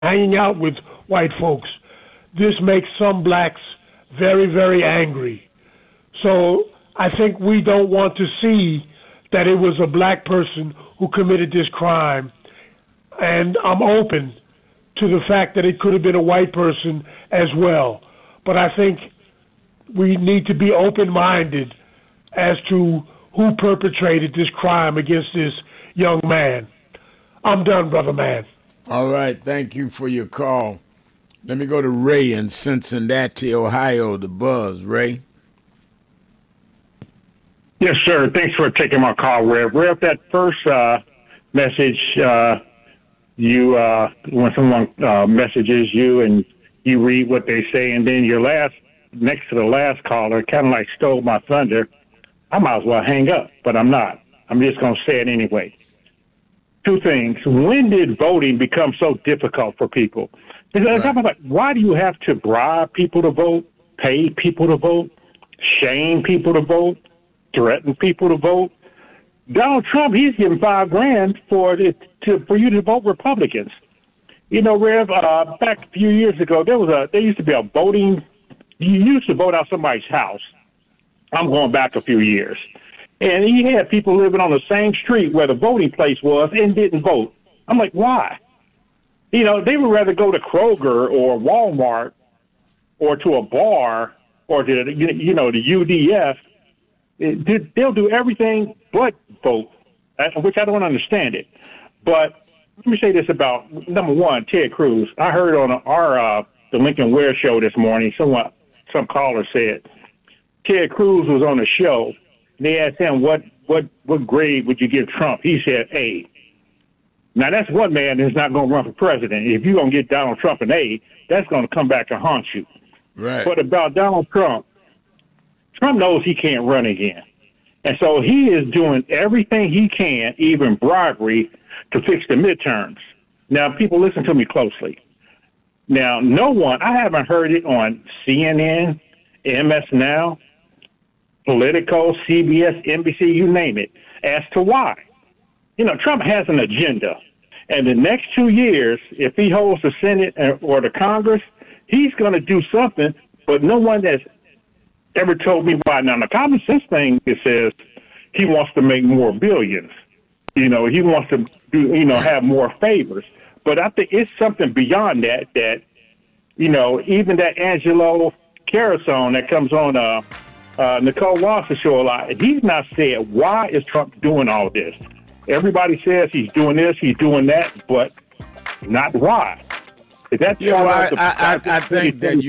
hanging out with white folks. This makes some blacks very, very angry. So I think we don't want to see that it was a black person who committed this crime. And I'm open to the fact that it could have been a white person as well. But I think we need to be open-minded as to who perpetrated this crime against this young man. I'm done, brother man. All right, thank you for your call. Let me go to Ray in Cincinnati, Ohio, the Buzz. Ray? Yes, sir. Thanks for taking my call, Rev. Rev, that first message, when someone messages you and you read what they say, and then next to the last caller, kind of like stole my thunder, I might as well hang up, but I'm not. I'm just going to say it anyway. Two things. When did voting become so difficult for people? Because I'm like, why do you have to bribe people to vote, pay people to vote, shame people to vote, threaten people to vote? Donald Trump, he's getting $5,000 for you to vote Republicans. You know, Rev, back a few years ago, there used to be a voting. You used to vote out somebody's house. I'm going back a few years. And he had people living on the same street where the voting place was and didn't vote. I'm like, why? You know, they would rather go to Kroger or Walmart or to a bar or to, the UDF. They'll do everything but vote, which I don't understand it. But let me say this about, number one, Ted Cruz. I heard on the Lincoln Ware show this morning, some caller said, Ted Cruz was on the show. They asked him, what grade would you give Trump? He said A. Now, that's one man that's not going to run for president. If you're going to get Donald Trump an A, that's going to come back to haunt you. Right. But about Donald Trump knows he can't run again. And so he is doing everything he can, even bribery, to fix the midterms. Now, people, listen to me closely. Now, I haven't heard it on CNN, MS Now, Politico, CBS, NBC, you name it, as to why. You know, Trump has an agenda. And the next 2 years, if he holds the Senate or the Congress, he's going to do something, but no one has ever told me why. Now, the common sense thing, it says he wants to make more billions. You know, he wants to have more favors. But I think it's something beyond that, even that Angelo Carasone that comes on Nicole Walsh's show a lot, he's not saying, why is Trump doing all this? Everybody says he's doing this, he's doing that, but not why. Is that I think that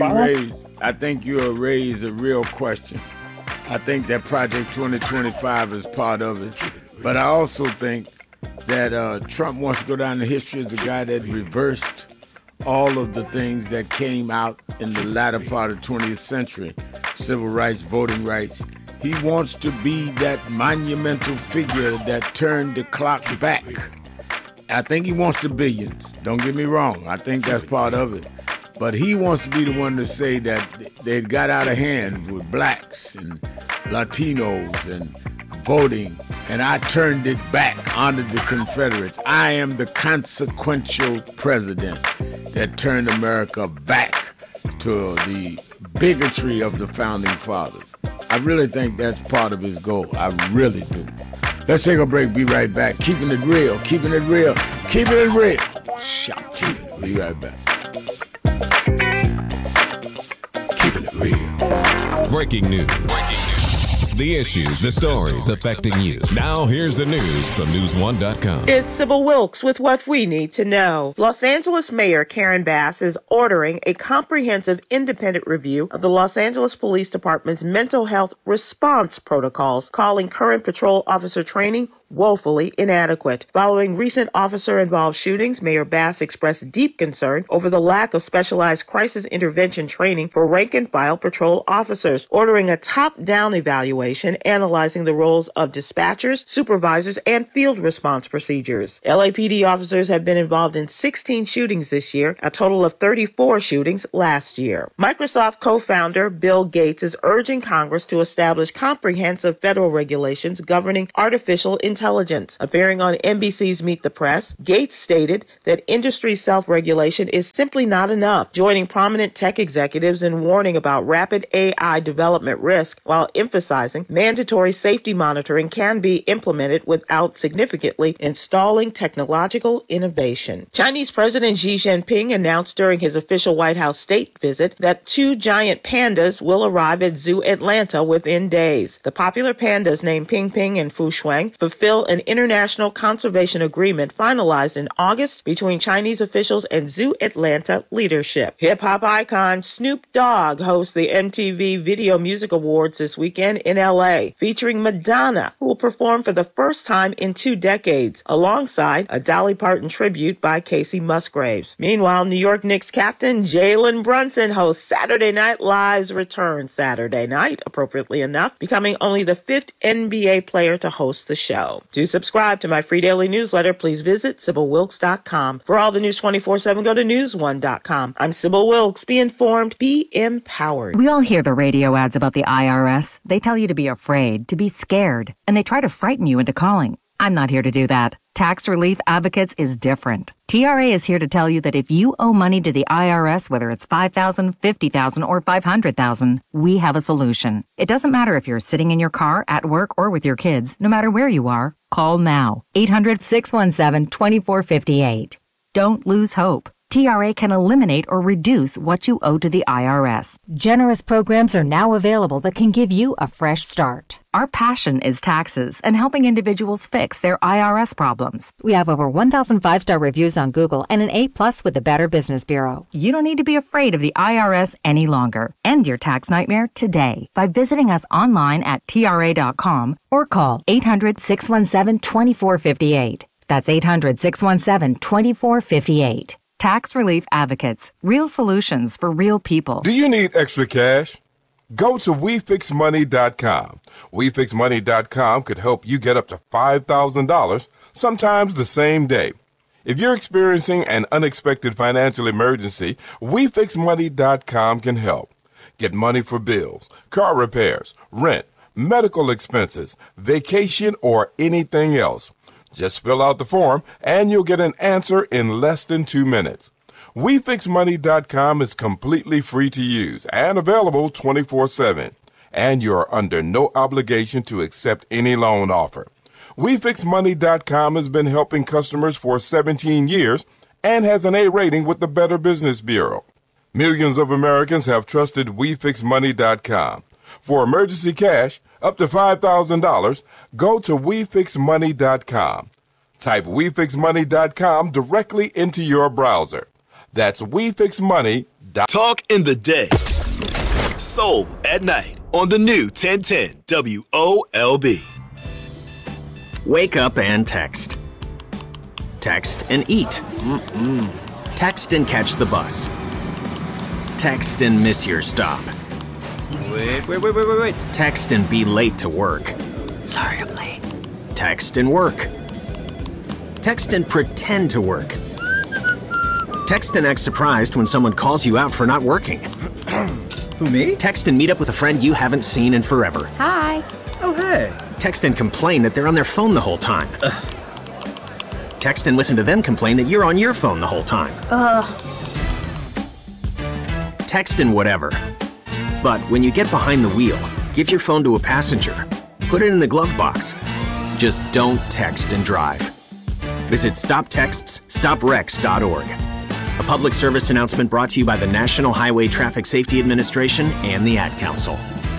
you raised a real question. I think that Project 2025 is part of it. But I also think that Trump wants to go down in history as a guy that reversed all of the things that came out in the latter part of the 20th century, civil rights, voting rights. He wants to be that monumental figure that turned the clock back. I think he wants the billions. Don't get me wrong. I think that's part of it. But he wants to be the one to say that they got out of hand with blacks and Latinos and voting, and I turned it back onto the Confederates. I am the consequential president that turned America back to the bigotry of the founding fathers. I really think that's part of his goal. I really do. Let's take a break. Be right back. Keeping it real. Keeping it real. Keeping it real. Shout. Be right back. Keeping it real. Breaking news. The issues, the stories affecting you. Now here's the news from News1.com. It's Sybil Wilkes with what we need to know. Los Angeles Mayor Karen Bass is ordering a comprehensive independent review of the Los Angeles Police Department's mental health response protocols, calling current patrol officer training woefully inadequate. Following recent officer-involved shootings, Mayor Bass expressed deep concern over the lack of specialized crisis intervention training for rank-and-file patrol officers, ordering a top-down evaluation analyzing the roles of dispatchers, supervisors, and field response procedures. LAPD officers have been involved in 16 shootings this year, a total of 34 shootings last year. Microsoft co-founder Bill Gates is urging Congress to establish comprehensive federal regulations governing artificial intelligence intelligence. Appearing on NBC's Meet the Press, Gates stated that industry self-regulation is simply not enough, joining prominent tech executives in warning about rapid AI development risk while emphasizing mandatory safety monitoring can be implemented without significantly installing technological innovation. Chinese President Xi Jinping announced during his official White House state visit that 2 giant pandas will arrive at Zoo Atlanta within days. The popular pandas named Ping Ping and Fu Shuang fulfill an international conservation agreement finalized in August between Chinese officials and Zoo Atlanta leadership. Hip-hop icon Snoop Dogg hosts the MTV Video Music Awards this weekend in L.A., featuring Madonna, who will perform for the first time in 2 decades, alongside a Dolly Parton tribute by Casey Musgraves. Meanwhile, New York Knicks captain Jalen Brunson hosts Saturday Night Live's return Saturday night, appropriately enough, becoming only the 5th NBA player to host the show. To subscribe to my free daily newsletter, please visit SybylWilkes.com. For all the news 24/7, go to News1.com. I'm Sybil Wilkes. Be informed, be empowered. We all hear the radio ads about the IRS. They tell you to be afraid, to be scared, and they try to frighten you into calling. I'm not here to do that. Tax Relief Advocates is different. TRA is here to tell you that if you owe money to the IRS, whether it's $5,000, $50,000, or $500,000, we have a solution. It doesn't matter if you're sitting in your car, at work, or with your kids. No matter where you are, call now. 800-617-2458. Don't lose hope. TRA can eliminate or reduce what you owe to the IRS. Generous programs are now available that can give you a fresh start. Our passion is taxes and helping individuals fix their IRS problems. We have over 1,000 5-star reviews on Google and an A+ with the Better Business Bureau. You don't need to be afraid of the IRS any longer. End your tax nightmare today by visiting us online at TRA.com or call 800-617-2458. That's 800-617-2458. Tax Relief Advocates. Real solutions for real people. Do you need extra cash? Go to WeFixMoney.com. WeFixMoney.com could help you get up to $5,000, sometimes the same day. If you're experiencing an unexpected financial emergency, WeFixMoney.com can help. Get money for bills, car repairs, rent, medical expenses, vacation, or anything else. Just fill out the form, and you'll get an answer in less than 2 minutes. WeFixMoney.com is completely free to use and available 24/7. And you're under no obligation to accept any loan offer. WeFixMoney.com has been helping customers for 17 years and has an A rating with the Better Business Bureau. Millions of Americans have trusted WeFixMoney.com. For emergency cash, up to $5,000, go to WeFixMoney.com. Type WeFixMoney.com directly into your browser. That's WeFixMoney.com. Talk in the day. Soul at night on the new 1010 WOLB. Wake up and text. Text and eat. Text and catch the bus. Text and miss your stop. Wait. Text and be late to work. Sorry, I'm late. Text and work. Text and pretend to work. Text and act surprised when someone calls you out for not working. Who, me? Text and meet up with a friend you haven't seen in forever. Hi. Oh, hey. Text and complain that they're on their phone the whole time. Text and listen to them complain that you're on your phone the whole time. Text and whatever. But when you get behind the wheel, give your phone to a passenger. Put it in the glove box. Just don't text and drive. Visit StopTextsStopWrecks.org. A public service announcement brought to you by the National Highway Traffic Safety Administration and the Ad Council.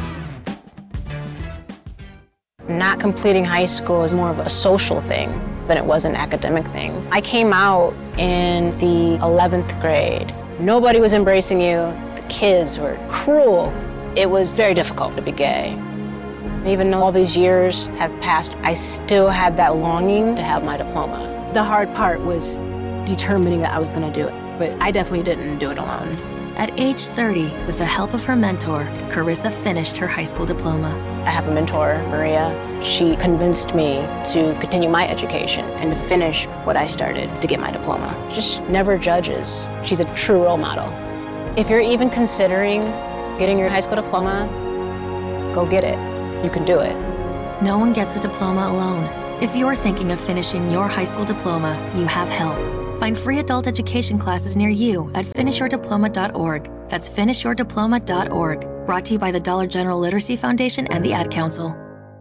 Not completing high school is more of a social thing than it was an academic thing. I came out in the 11th grade. Nobody was embracing you. The kids were cruel. It was very difficult to be gay. Even though all these years have passed, I still had that longing to have my diploma. The hard part was determining that I was going to do it, but I definitely didn't do it alone. At age 30, with the help of her mentor, Carissa finished her high school diploma. I have a mentor, Maria. She convinced me to continue my education and to finish what I started to get my diploma. Just never judges. She's a true role model. If you're even considering getting your high school diploma, go get it. You can do it. No one gets a diploma alone. If you're thinking of finishing your high school diploma, you have help. Find free adult education classes near you at finishyourdiploma.org. That's finishyourdiploma.org. Brought to you by the Dollar General Literacy Foundation and the Ad Council.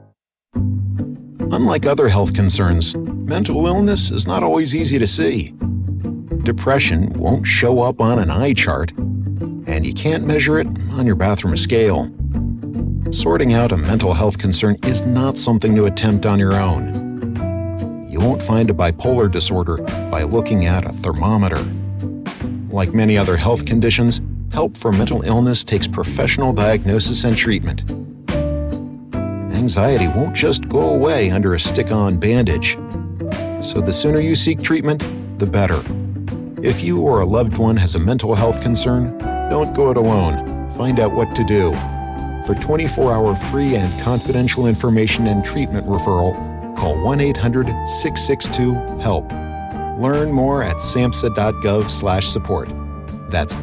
Unlike other health concerns, mental illness is not always easy to see. Depression won't show up on an eye chart, and you can't measure it on your bathroom scale. Sorting out a mental health concern is not something to attempt on your own. You won't find a bipolar disorder by looking at a thermometer. Like many other health conditions, help for mental illness takes professional diagnosis and treatment. Anxiety won't just go away under a stick-on bandage. So the sooner you seek treatment, the better. If you or a loved one has a mental health concern, don't go it alone. Find out what to do. For 24-hour free and confidential information and treatment referral, call 1-800-662-HELP. Learn more at samhsa.gov/support. That's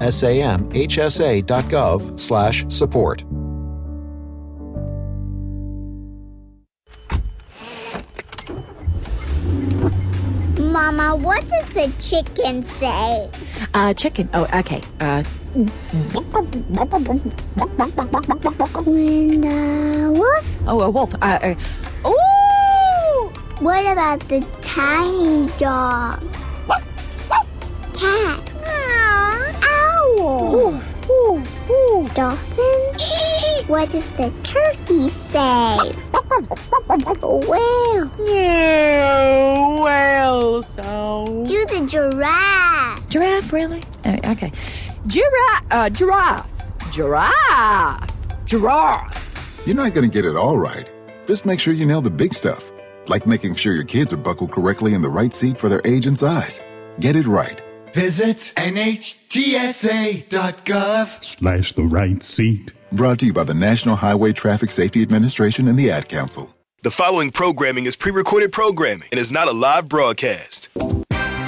samhsa.gov/support. Mama, what does the chicken say? Chicken. Oh, okay. When the wolf? Oh, a wolf. Ooh! What about the tiny dog? Cat? Owl? Dolphin? What does the turkey say? Whale? Yeah, whale sound. Do the giraffe. Giraffe, really? Okay. Giraffe. You're not going to get it all right. Just make sure you nail the big stuff, like making sure your kids are buckled correctly in the right seat for their age and size. Get it right. Visit NHTSA.gov/the right seat. Brought to you by the National Highway Traffic Safety Administration and the Ad Council. The following programming is pre-recorded programming and is not a live broadcast.